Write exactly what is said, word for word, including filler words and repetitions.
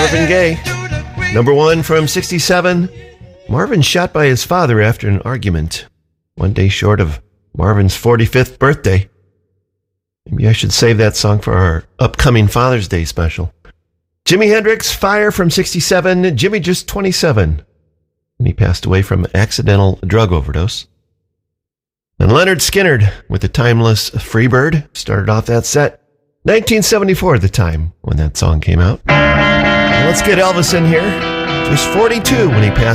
Marvin Gaye. Number one from sixty-seven. Marvin shot by his father after an argument. One day short of Marvin's forty-fifth birthday. Maybe I should save that song for our upcoming Father's Day special. Jimi Hendrix, Fire from sixty-seven. Jimmy just twenty-seven. And he passed away from accidental drug overdose. And Leonard Skinner with the timeless Freebird started off that set. nineteen seventy-four, the time when that song came out. Well, let's get Elvis in here. He was forty-two when he passed